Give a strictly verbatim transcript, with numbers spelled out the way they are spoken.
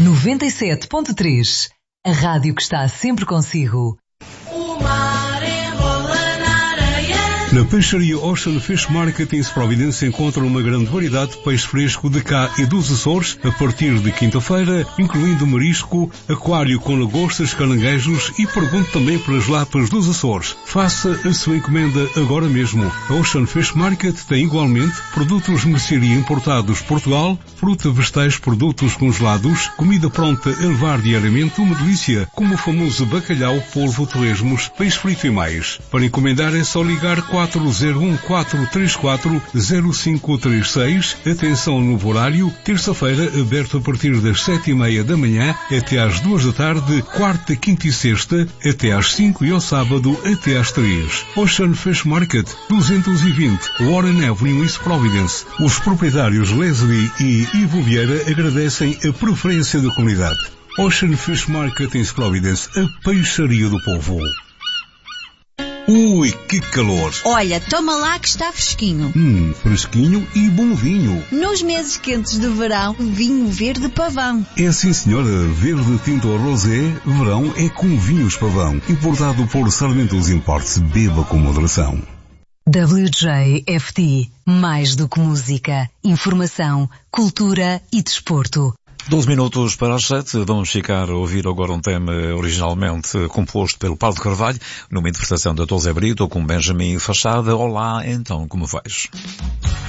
noventa e sete ponto três. A rádio que está sempre consigo. O mar embola na areia. Na peixaria Ocean Fish Market em Providência encontra uma grande variedade de peixe fresco de cá e dos Açores a partir de quinta-feira, incluindo marisco, aquário com lagostas, caranguejos e pergunte também pelas lapas dos Açores. Faça a sua encomenda agora mesmo. A Ocean Fish Market tem igualmente produtos de mercearia importados de Portugal, fruta, vegetais, produtos congelados, comida pronta a levar diariamente, uma delícia, como o famoso bacalhau, polvo, torresmos, peixe frito e mais. Para encomendar é só ligar quatro zero um quatro três quatro zero cinco três seis. Atenção no horário, terça-feira aberto a partir das sete e meia da manhã até às duas da tarde, quarta, quinta e sexta até às cinco e ao sábado até às três. Ocean Fish Market, duzentos e vinte Warren Avenue, East Providence. Os proprietários Leslie e Ivo Vieira agradecem a preferência da comunidade. Ocean Fish Market em Providence, a peixaria do povo. Ui, que calor! Olha, toma lá que está fresquinho. Hum, fresquinho e bom vinho. Nos meses quentes do verão, vinho verde pavão. É sim, senhora. Verde tinto ou rosé, verão é com vinhos pavão. Importado por Sarmentos Imports. Beba com moderação. W J F T. Mais do que música. Informação, cultura e desporto. doze minutos para as sete, vamos ficar a ouvir agora um tema originalmente composto pelo Paulo de Carvalho, numa interpretação da José Brito com Benjamin Fachada. Olá, então, como vais?